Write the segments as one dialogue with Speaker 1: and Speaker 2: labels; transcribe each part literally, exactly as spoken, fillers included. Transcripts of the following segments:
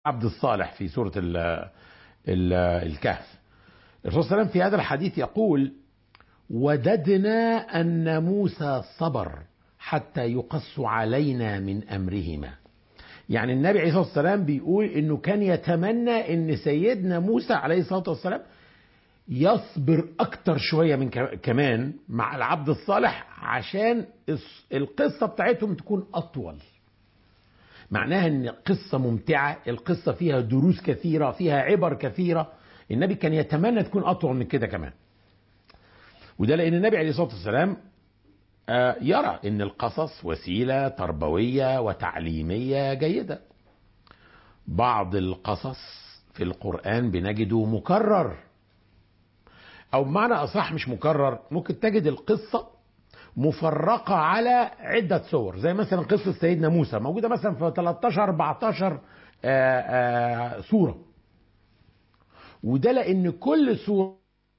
Speaker 1: عبد الصالح في سورة ال ال الكهف. الرسول صلى الله عليه وسلم في هذا الحديث يقول: وددنا أن موسى صبر حتى يقص علينا من أمرهما. يعني النبي عليه الصلاة والسلام بيقول إنه كان يتمنى إن سيدنا موسى عليه الصلاة والسلام يصبر أكتر شوية من كمان مع العبد الصالح عشان القصة بتاعتهم تكون أطول. معناها إن قصة ممتعة، القصة فيها دروس كثيرة، فيها عبر كثيرة. النبي كان يتمنى تكون أطول من كده كمان. وده لأن النبي عليه الصلاة والسلام يرى إن القصص وسيلة تربوية وتعليمية جيدة. بعض القصص في القرآن بنجده مكرر، أو بمعنى أصح مش مكرر، ممكن تجد القصة مفرقة على عدة صور، زي مثلا قصة سيدنا موسى موجودة مثلا في تلتاشر اربعتاشر سورة. وده لأن كل سورة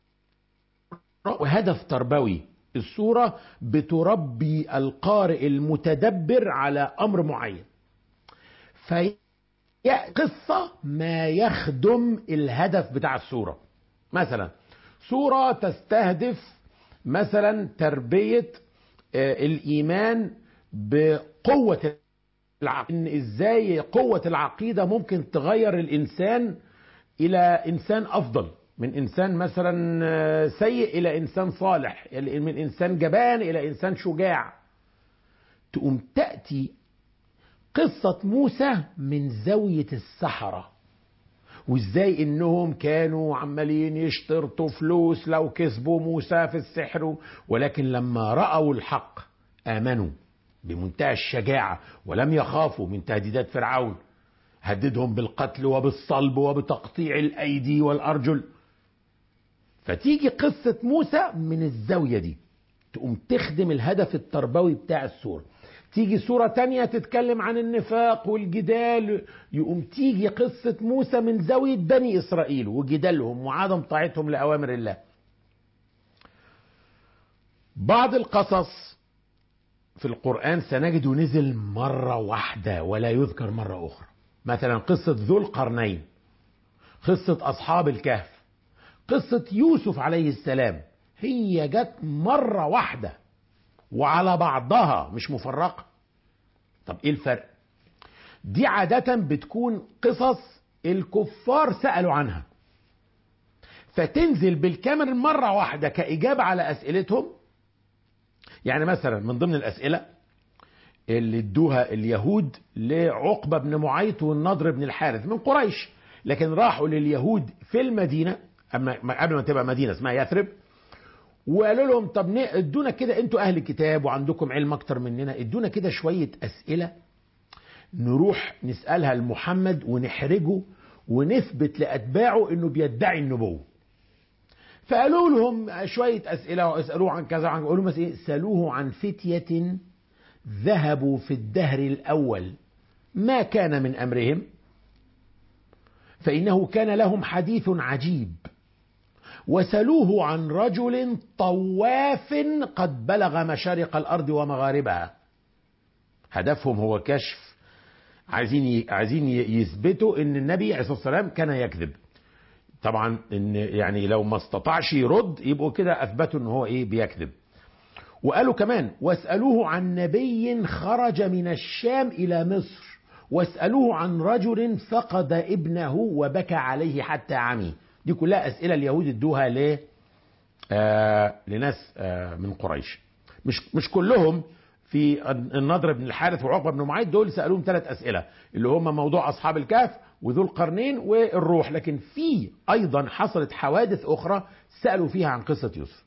Speaker 1: وهدف تربوي. السورة بتربي القارئ المتدبر على أمر معين، فهي قصة ما يخدم الهدف بتاع السورة. مثلا سورة تستهدف مثلا تربية الإيمان بقوة العقيدة، إن إزاي قوة العقيدة ممكن تغير الإنسان إلى إنسان أفضل، من إنسان مثلا سيء إلى إنسان صالح، من إنسان جبان إلى إنسان شجاع. تقوم تأتي قصة موسى من زاوية السحرة، وإزاي إنهم كانوا عمالين يشترطوا فلوس لو كسبوا موسى في السحر، ولكن لما رأوا الحق آمنوا بمنتهى الشجاعة ولم يخافوا من تهديدات فرعون، هددهم بالقتل وبالصلب وبتقطيع الأيدي والأرجل. فتيجي قصة موسى من الزاوية دي تقوم تخدم الهدف التربوي بتاع السورة. تيجي سورة تانية تتكلم عن النفاق والجدال، يقوم تيجي قصة موسى من زاوية بني إسرائيل وجدالهم وعدم طاعتهم لأوامر الله. بعض القصص في القرآن سنجده نزل مرة واحدة ولا يذكر مرة أخرى. مثلا قصة ذو القرنين، قصة أصحاب الكهف، قصة يوسف عليه السلام، هي جت مرة واحدة وعلى بعضها مش مفرقة. طب ايه الفرق؟ دي عادة بتكون قصص الكفار سألوا عنها، فتنزل بالكامل مرة واحدة كإجابة على أسئلتهم. يعني مثلا من ضمن الأسئلة اللي ادوها اليهود لعقبة بن معيط والنضر بن الحارث من قريش، لكن راحوا لليهود في المدينة قبل ما تبقى مدينة اسمها يثرب، وقالوا لهم: طب ادونا كده، انتوا اهل الكتاب وعندكم علم اكتر مننا، ادونا كده شوية اسئلة نروح نسألها لمحمد ونحرجه ونثبت لاتباعه انه بيدعي النبوة. فقالوا لهم شوية اسئلة، واسألوه عن كذا، عن قالوا مثلا سألوه عن فتية ذهبوا في الدهر الاول ما كان من امرهم، فانه كان لهم حديث عجيب، وسألوه عن رجل طواف قد بلغ مشارق الأرض ومغاربها. هدفهم هو كشف، عايزين عايزين يثبتوا ان النبي عليه الصلاة والسلام كان يكذب. طبعا ان يعني لو ما استطاعش يرد يبقوا كده اثبتوا ان هو ايه بيكذب. وقالوا كمان: واسألوه عن نبي خرج من الشام الى مصر، واسألوه عن رجل فقد ابنه وبكى عليه حتى عمي. دي كلها أسئلة اليهود ادوها ل آه لناس آه من قريش. مش مش كلهم. في النضر بن الحارث وعقبة بن معيط دول سألوهم ثلاث أسئلة اللي هم موضوع أصحاب الكهف وذو القرنين والروح، لكن في أيضا حصلت حوادث أخرى سألوا فيها عن قصة يوسف.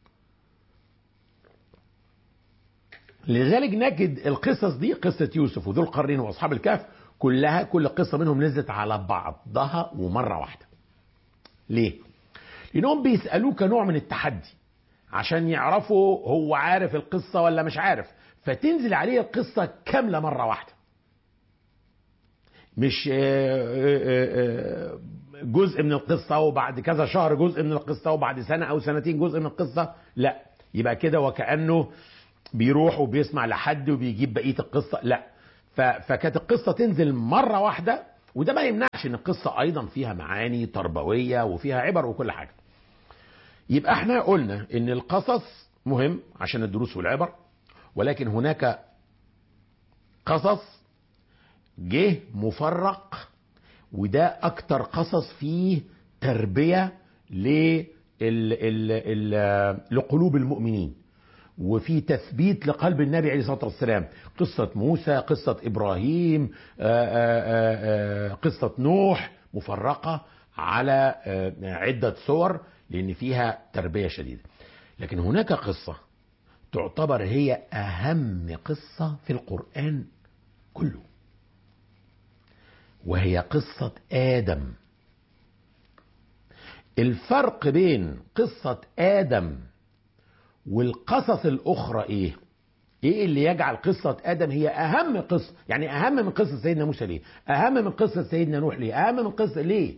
Speaker 1: لذلك نجد القصص دي، قصة يوسف وذو القرنين وأصحاب الكهف، كلها كل قصة منهم نزلت على بعضها ومرة واحدة. ليه؟ لأنهم بيسألوه كنوع من التحدي عشان يعرفوا هو عارف القصة ولا مش عارف، فتنزل عليه القصة كاملة مرة واحدة، مش جزء من القصة وبعد كذا شهر جزء من القصة وبعد سنة أو سنتين جزء من القصة. لا، يبقى كده وكأنه بيروح وبيسمع لحد وبيجيب بقية القصة. لا، فكانت القصة تنزل مرة واحدة وده ما يمنعش ان القصة ايضا فيها معاني تربوية وفيها عبر وكل حاجة. يبقى احنا قلنا ان القصص مهم عشان الدروس والعبر، ولكن هناك قصص جه مفرق، وده اكتر قصص فيه تربية ل لقلوب المؤمنين، وفي تثبيت لقلب النبي عليه الصلاة والسلام. قصة موسى، قصة إبراهيم، آآ آآ قصة نوح، مفرقة على عدة صور لأن فيها تربية شديدة. لكن هناك قصة تعتبر هي أهم قصة في القرآن كله، وهي قصة آدم. الفرق بين قصة آدم والقصص الأخرى إيه؟ إيه اللي يجعل قصة آدم هي أهم قصة؟ يعني أهم من قصة سيدنا موسى ليه؟ أهم من قصة سيدنا نوح ليه؟ أهم من قصة ليه؟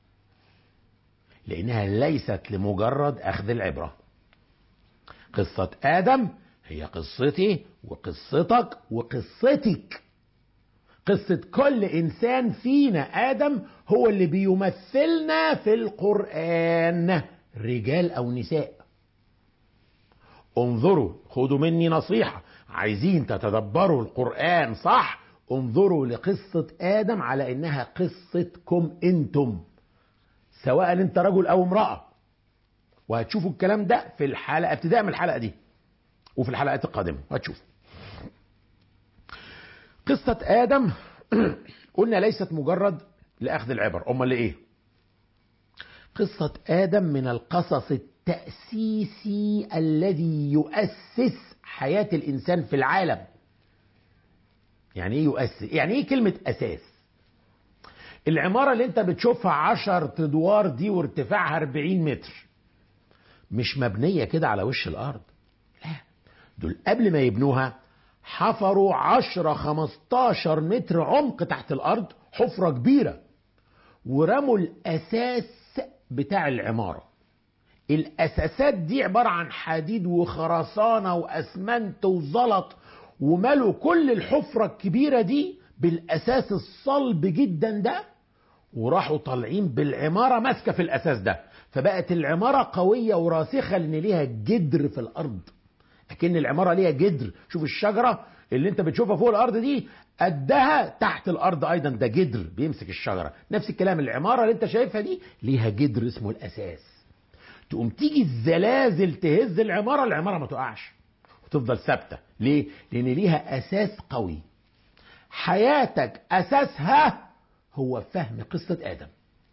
Speaker 1: لأنها ليست لمجرد أخذ العبرة. قصة آدم هي قصتي وقصتك وقصتك. قصة كل إنسان فينا. آدم هو اللي بيمثلنا في القرآن، رجال أو نساء. انظروا، خدوا مني نصيحة، عايزين تتدبروا القرآن صح، انظروا لقصة آدم على إنها قصتكم أنتم، سواء أنت رجل أو امرأة. وهتشوفوا الكلام ده في الحلقة، ابتداء من الحلقة دي وفي الحلقات القادمة هتشوفوا. قصة آدم قلنا ليست مجرد لأخذ العبر، أمال لإيه؟ قصة آدم من القصص التأسيسي الذي يؤسس حياة الإنسان في العالم. يعني إيه يؤسس؟ يعني إيه كلمة أساس؟ العمارة اللي أنت بتشوفها عشر أدوار دي وارتفاعها أربعين متر مش مبنية كده على وش الأرض، لا، دول قبل ما يبنوها حفروا عشرة خمستاشر متر عمق تحت الأرض، حفرة كبيرة، ورموا الأساس بتاع العمارة. الأساسات دي عبارة عن حديد وخرسانة وأسمنت وزلط، وملوا كل الحفرة الكبيرة دي بالأساس الصلب جدا ده، وراحوا طالعين بالعمارة ماسكة في الأساس ده، فبقت العمارة قوية وراسخة لأن ليها جدر في الأرض. لكن العمارة ليها جدر. شوف الشجرة اللي انت بتشوفها فوق الأرض دي قدها تحت الأرض أيضا، ده جدر بيمسك الشجرة. نفس الكلام العمارة اللي انت شايفها دي ليها جدر اسمه الأساس. تقوم تيجي الزلازل تهز العمارة، العمارة ما تقعش وتفضل ثابتة. ليه؟ لأن ليها أساس قوي. حياتك أساسها هو فهم قصة آدم.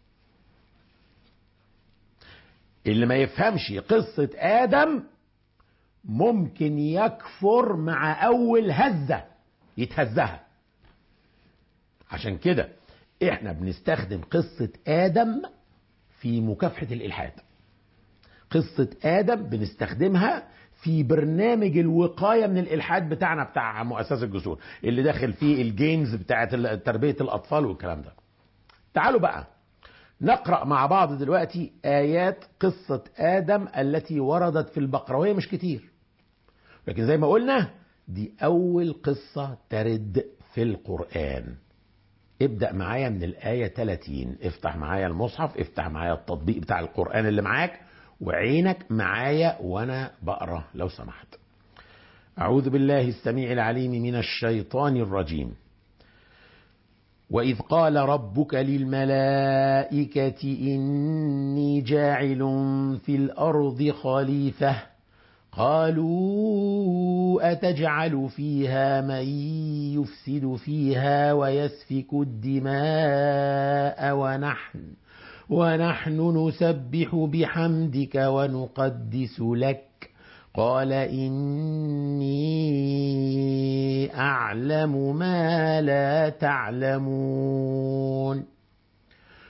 Speaker 1: اللي ما يفهمش قصة آدم ممكن يكفر مع أول هزة يتهزها. عشان كده احنا بنستخدم قصة آدم في مكافحة الإلحاد. قصة آدم بنستخدمها في برنامج الوقاية من الإلحاد بتاعنا، بتاع مؤسسة الجسور اللي داخل فيه الجيمز بتاعت تربية الأطفال والكلام ده. تعالوا بقى نقرأ مع بعض دلوقتي آيات قصة آدم التي وردت في البقرة، وهي مش كتير، لكن زي ما قلنا دي أول قصة ترد في القرآن. ابدأ معايا من الآية ثلاثين. افتح معايا المصحف، افتح معايا التطبيق بتاع القرآن اللي معاك، وعينك معايا وانا بقرأ لو سمحت. أعوذ بالله السميع العليم من الشيطان الرجيم. وإذ قال ربك للملائكة إني جاعل في الأرض خليفة قالوا أتجعل فيها من يفسد فيها ويسفك الدماء ونحن ونحن نسبح بحمدك ونقدس لك قال إني أعلم ما لا تعلمون.